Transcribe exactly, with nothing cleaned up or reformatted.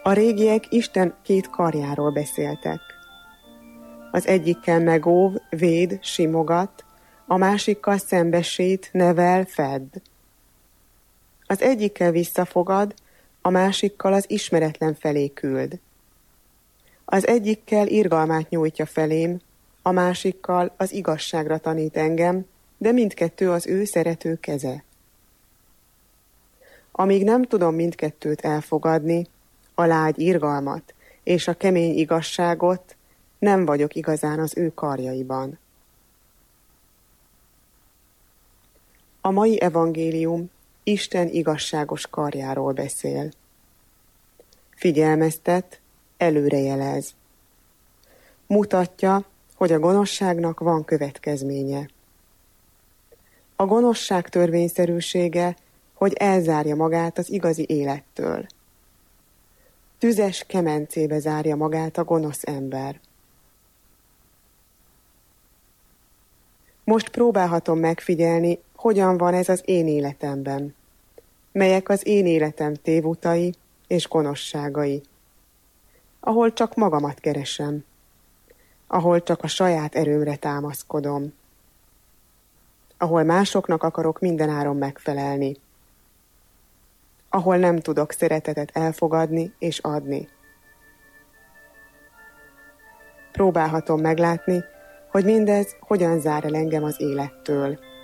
A régiek Isten két karjáról beszéltek. Az egyikkel megóv, véd, simogat, a másikkal szembesít, nevel, fedd. Az egyikkel visszafogad, a másikkal az ismeretlen felé küld. Az egyikkel irgalmát nyújtja felém, a másikkal az igazságra tanít engem, de mindkettő az ő szerető keze. Amíg nem tudom mindkettőt elfogadni, a lágy irgalmat és a kemény igazságot, nem vagyok igazán az ő karjaiban. A mai evangélium Isten igazságos karjáról beszél. Figyelmeztet, előrejelez. Mutatja, hogy a gonoszságnak van következménye. A gonoszság törvényszerűsége, hogy elzárja magát az igazi élettől. Tüzes kemencébe zárja magát a gonosz ember. Most próbálhatom megfigyelni, hogyan van ez az én életemben. Melyek az én életem tévutai és gonoszságai. Ahol csak magamat keresem. Ahol csak a saját erőmre támaszkodom. Ahol másoknak akarok mindenáron megfelelni. Ahol nem tudok szeretetet elfogadni és adni. Próbálhatom meglátni, hogy mindez hogyan zár el engem az élettől.